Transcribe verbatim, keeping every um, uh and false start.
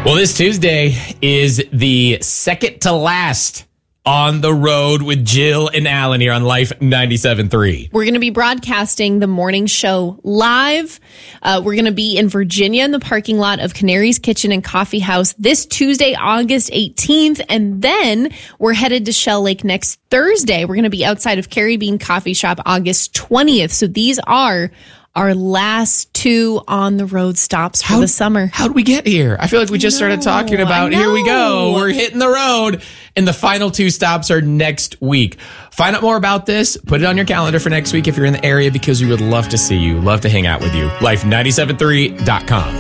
Well, this Tuesday is the second to last on the road with Jill and Alan here on Life ninety-seven point three. We're going to be broadcasting the morning show live. Uh, we're going to be in Virginia in the parking lot of Canary's Kitchen and Coffee House this Tuesday, August eighteenth. And then we're headed to Shell Lake next Thursday. We're going to be outside of Carrie Bean Coffee Shop August twentieth. So these are our last two on the road stops for How- the summer. How did we get here? I feel like we just started know, talking about, I here we go. know. We're hitting the road. And the final two stops are next week. Find out more about this. Put it on your calendar for next week if you're in the area, because we would love to see you, love to hang out with you. life nine seven three dot com.